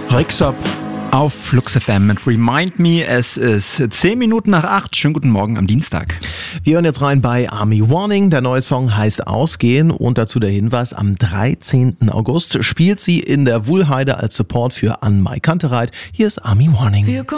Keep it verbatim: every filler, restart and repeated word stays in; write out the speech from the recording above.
Rixop auf Flux F M mit Remind Me. Es ist zehn Minuten nach acht. Schönen guten Morgen am Dienstag. Wir hören jetzt rein bei Army Warning. Der neue Song heißt Ausgehen und dazu der Hinweis, am dreizehnten August spielt sie in der Wuhlheide als Support für Ann-Mai Kantereit. Hier ist Army Warning.